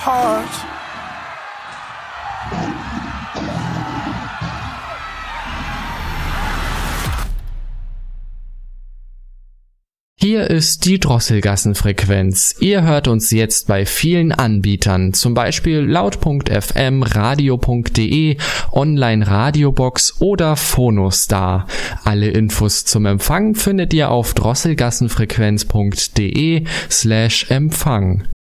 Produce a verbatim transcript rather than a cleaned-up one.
heart. Hier ist die Drosselgassenfrequenz. Ihr hört uns jetzt bei vielen Anbietern, zum Beispiel laut punkt f m, radio punkt de, Online-Radiobox oder Phonostar. Alle Infos zum Empfang findet ihr auf drosselgassenfrequenz punkt de slash Empfang.